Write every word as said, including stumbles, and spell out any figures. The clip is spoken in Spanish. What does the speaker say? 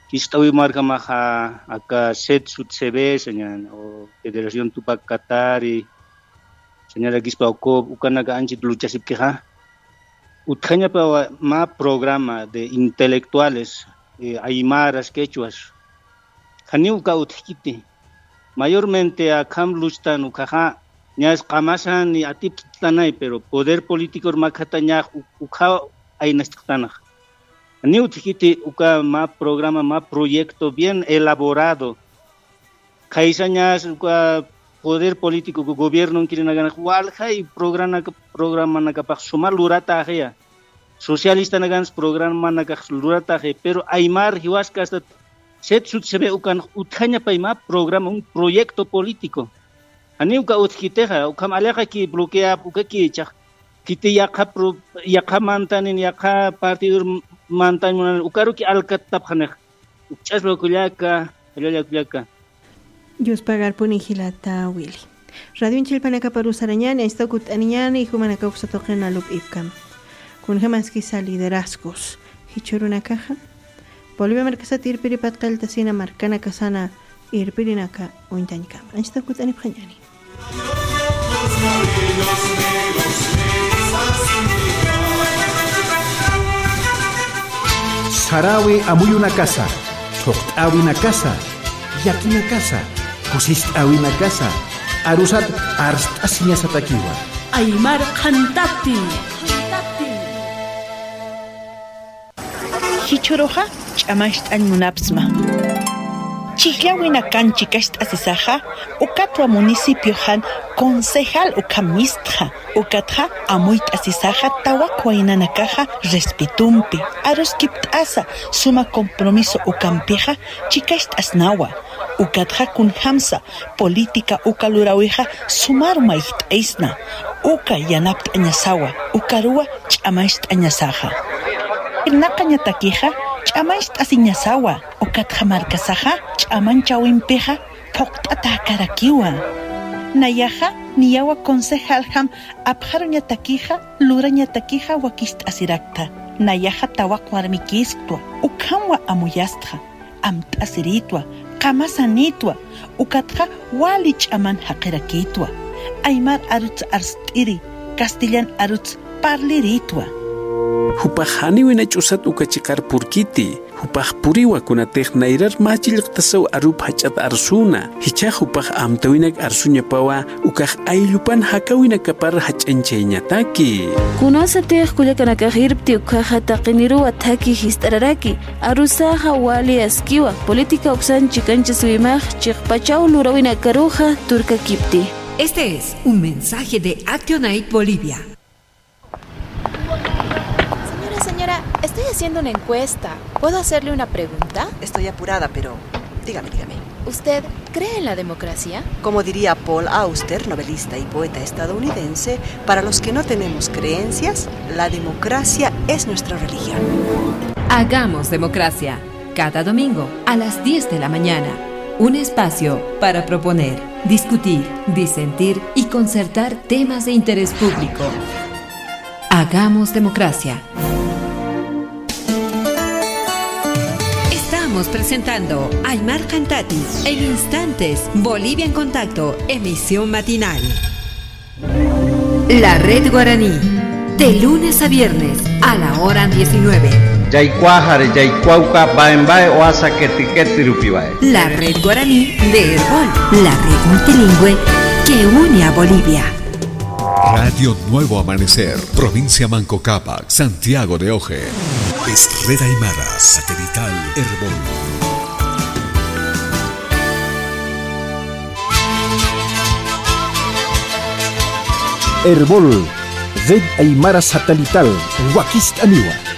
Kistawi marca maja acá set sud C B señal o Federación Tupac Katari señala Kispa Oko ukanaga anchit lucha sipkeja utjaña pa ma programa de intelectuales eh, aymaras quechuas janiuka utkiti mayormente a kam luchtan ukaja ñas qamasan ni atip tanay pero poder político makataña ukha aynastanaj ni utkiti uka ma programa ma proyecto bien elaborado kaisañas uka poder político que gobierno quiere ganar walja y programa programa na capaz sumar lurata ya socialista na ganas programa na capaz lurata pero aymar hiwasca hasta set sud se ve ukan utjaña paima programa un proyecto político ani uka utkiteja ukam aleja ki bloquea uka ki chak kiti yakha pro yakha mantanin yakha partido mantan ukaru ki alkatab khanek uchas bloqueaka alakaaka Yus pagar punihilata Willy. Radio Inchilpanaka parusarañani estakut aniñani humanaka usatoqena lup ipkam. Kun hamaski sa liderazgos. Hichuruna caja. Bolivia marcasa tirpiri patkalta sina marcana kasana irpirinaka uintañkam. Estakut anipjañani. Sarawi amuyuna casa. Choqtawina casa. Yakina casa. Kusist awina casa, arusat arst asinya satakiwa. Aymar Khantati. Hichuroja, chamasht an munapsma. Chihlawina kanchikast asisaja, ukatwa municipio han concejal ukamistja, ukatja amuit asisaja tawakwaina nakaja respetumpi. Aros kiptasa suma compromiso ukampija, chikast asnawa. Ukatja kun hamsa, política ukalurawiha sumaruma isna. Uka yanapt añasawa, ukarua chamaist añasaja. Nakaña takija, chamaist asiñasawa, ukatja marcasaja, chamanchawimpeja, poktata karakiwa. Nayaja, niyawa concejal ham, abjaruña takija, luraña takija wakist asirakta. Nayaja tawakwarmikisktua, ukamwa amuyastja, amt asiritwa. Kamasanitwa, ukatja walich aman haqirakitwa. Aymar aruts arstiri, Castellan aruts parliritwa. Hupajani wina chusat ukachikar purkiti. Hupaj puriwa kunatej nairar machilqtasaw arup hachat arsuna. Hicha hupaj amtawinak arsunya pawa ukaj aylupan hakawina kapar hachanchayñataki. Kunasatej kullakanakaj irpti ukaja taqiniru ataki histararaki. Arusaja wali askiwa. Política uksan chikancha suimaj chiqpachaw lurawina karuja turka kipti. Este es un mensaje de Actionaid Bolivia. Señora, estoy haciendo una encuesta. ¿Puedo hacerle una pregunta? Estoy apurada, pero dígame, dígame. ¿Usted cree en la democracia? Como diría Paul Auster, novelista y poeta estadounidense, para los que no tenemos creencias, la democracia es nuestra religión. Hagamos democracia. Cada domingo a las diez de la mañana. Un espacio para proponer, discutir, disentir y concertar temas de interés público. Hagamos democracia. Estamos presentando Aymar Khantati. En instantes, Bolivia en Contacto, emisión matinal. La Red Guaraní, de lunes a viernes a la hora diecinueve. Yaycuajare, Yaycuauca, Baembae, Oasa, Ketiqueti, Rupibae. La Red Guaraní de Herbol, la red multilingüe que une a Bolivia. Radio Nuevo Amanecer, provincia Manco Cápac, Santiago de Oje. Es Red Aymara, satelital Herbol. Herbol, Red Aymara satelital, Huaquist Aniwa.